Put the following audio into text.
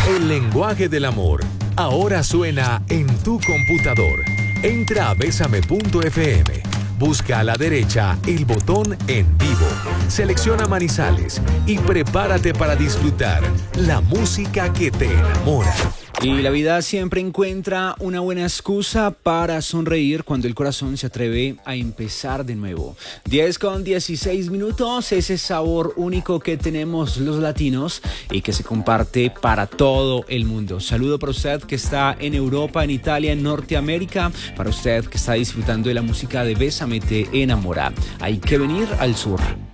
El lenguaje del amor ahora suena en tu computador. Entra a besame.fm. Busca a la derecha el botón En Vivo. Selecciona Manizales y prepárate para disfrutar la música que te enamora. Y la vida siempre encuentra una buena excusa para sonreír cuando el corazón se atreve a empezar de nuevo. 10:16, ese sabor único que tenemos los latinos y que se comparte para todo el mundo. Saludo para usted que está en Europa, en Italia, en Norteamérica, para usted que está disfrutando de la música de Bésame te enamora. Hay que venir al sur.